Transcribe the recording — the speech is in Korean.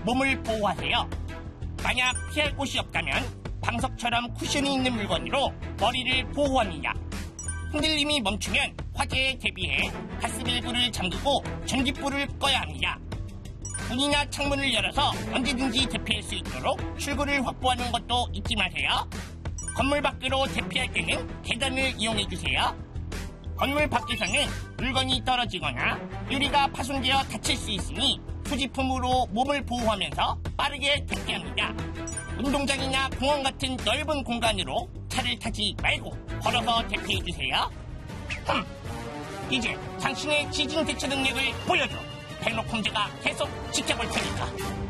몸을 보호하세요. 만약 피할 곳이 없다면 방석처럼 쿠션이 있는 물건으로 머리를 보호합니다. 흔들림이 멈추면 화재에 대비해 가스밸브를 잠그고 전기불을 꺼야 합니다. 문이나 창문을 열어서 언제든지 대피할 수 있도록 출구를 확보하는 것도 잊지 마세요. 건물 밖으로 대피할 때는 계단을 이용해주세요. 건물 밖에서는 물건이 떨어지거나 유리가 파손되어 다칠 수 있으니 소지품으로 몸을 보호하면서 빠르게 대피합니다. 운동장이나 공원 같은 넓은 공간으로 차를 타지 말고 걸어서 대피해주세요. 이제 당신의 지진 대처 능력을 보여줘. 헬로콤즈가 계속 지켜볼 테니까.